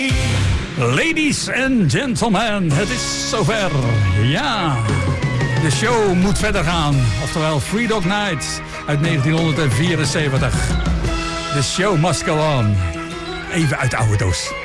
Ladies and gentlemen, het is zover. Ja, de show moet verder gaan. Oftewel Three Dog Night uit 1974. The show must go on. Even uit de oude doos.